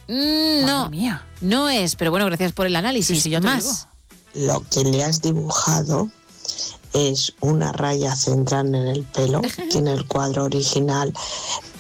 No, mía. No es, pero bueno, gracias por el análisis. Sí, yo te más. digo. Lo que le has dibujado es una raya central en el pelo, que en el cuadro original